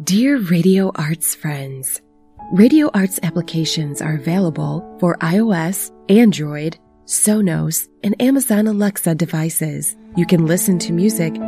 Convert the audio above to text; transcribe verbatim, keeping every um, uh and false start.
Dear Radio Arts friends, Radio Arts applications are available for iOS, Android, Sonos, and Amazon Alexa devices. You can listen to music